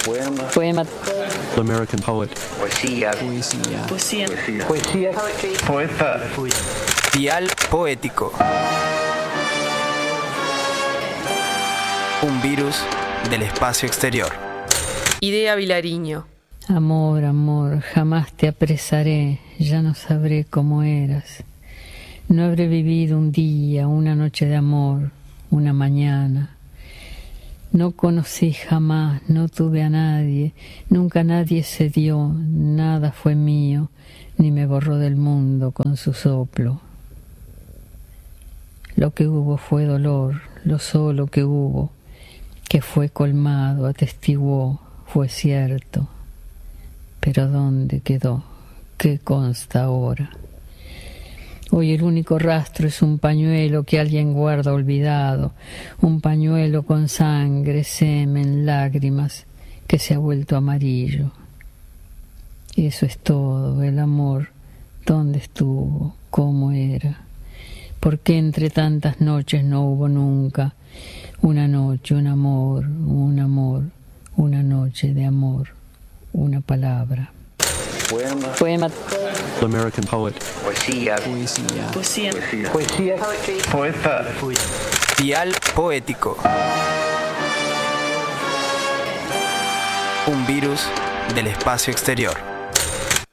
Poema. American poet. Poesía. Poeta. Dial poético. Un virus del espacio exterior. Idea Vilariño. Amor, amor, jamás te apresaré, ya no sabré cómo eras. No habré vivido un día, una noche de amor, una mañana. No conocí jamás, no tuve a nadie, nunca nadie se dio, nada fue mío, ni me borró del mundo con su soplo. Lo que hubo fue dolor, lo solo que hubo, que fue colmado, atestiguó, fue cierto. Pero ¿dónde quedó? ¿Qué consta ahora? Hoy el único rastro es un pañuelo que alguien guarda olvidado, un pañuelo con sangre, semen, lágrimas, que se ha vuelto amarillo. Y eso es todo, el amor, ¿dónde estuvo? ¿Cómo era? ¿Por qué entre tantas noches no hubo nunca una noche, un amor, una noche de amor, una palabra? Poema. American poet. Poesía. Poeta. Dial poético. Un virus del espacio exterior.